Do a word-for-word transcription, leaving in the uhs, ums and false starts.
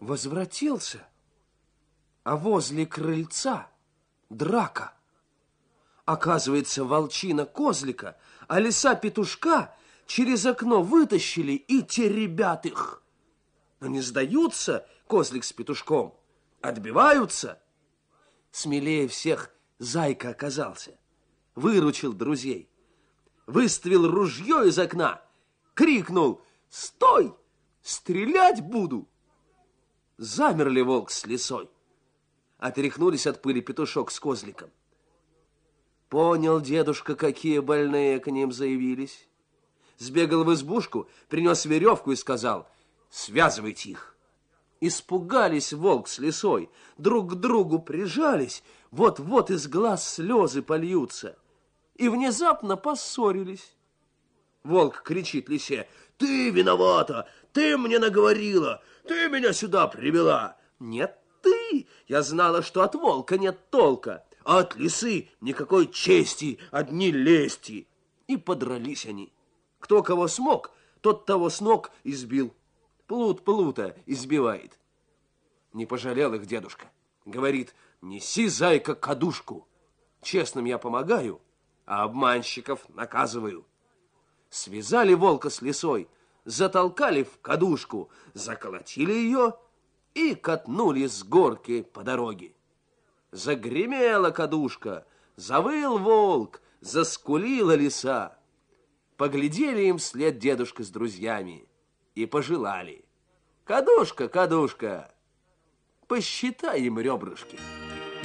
Возвратился, а возле крыльца драка. Оказывается, волчина козлика, а лиса петушка через окно вытащили и теребят их. Но не сдаются козлик с петушком, отбиваются. Смелее всех зайка оказался, выручил друзей, выставил ружье из окна, крикнул: «Стой! Стрелять буду!» Замерли волк с лисой, отряхнулись от пыли петушок с козликом. Понял дедушка, какие больные к ним заявились. Сбегал в избушку, принес веревку и сказал: «Связывайте их». Испугались волк с лисой, друг к другу прижались, вот-вот из глаз слезы польются. И внезапно поссорились. Волк кричит лисе: «Ты виновата! Ты мне наговорила! Ты меня сюда привела!» «Нет, ты! Я знала, что от волка нет толка, а от лисы никакой чести, одни лести!» И подрались они. Кто кого смог, тот того с ног избил. Плут плута избивает. Не пожалел их дедушка. Говорит: «Неси, зайка, кадушку. Честным я помогаю, а обманщиков наказываю». Связали волка с лисой, затолкали в кадушку, заколотили ее и катнули с горки по дороге. Загремела кадушка, завыл волк, заскулила лиса. Поглядели им вслед дедушка с друзьями и пожелали: «Кадушка, кадушка, посчитай им ребрышки».